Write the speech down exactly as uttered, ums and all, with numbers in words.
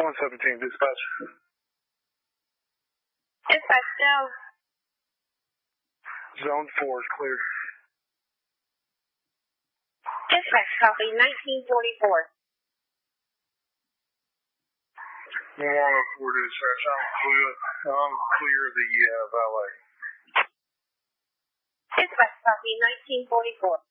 one seventeen, dispatch. Dispatch down. Zone four is clear. Dispatch copy, nineteen forty-four. one oh four, dispatch. I'm clear, I'm clear the uh, valet. Dispatch copy, nineteen forty-four.